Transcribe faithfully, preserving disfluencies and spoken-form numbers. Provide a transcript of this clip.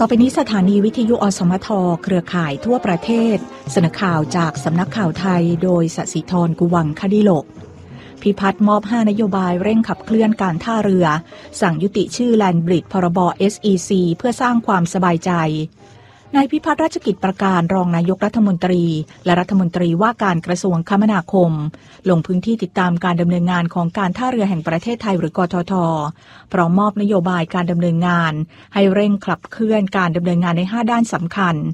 ต่อไปนี้สถานีวิทยุอสมทเครือข่ายทั่วประเทศเสนอข่าวจากสำนักข่าวไทยโดยสศิธรกุวังคดิโลกพิพัฒน์มอบห้านโยบายเร่งขับเคลื่อนการท่าเรือสั่งยุติชื่อแลนด์บริดจ์พรบ เอส อี ซี เพื่อสร้างความสบายใจนายพิพัฒน์ราชกิจประการรองนายกรัฐมนตรีและรัฐมนตรีว่าการกระทรวงคมนาคมลงพื้นที่ติดตามการดำเนินงานของการท่าเรือแห่งประเทศไทยหรือกทท.พร้อมมอบนโยบายการดำเนินงานให้เร่งขับเคลื่อนการดำเนินงานในห้าด้านสำคัญ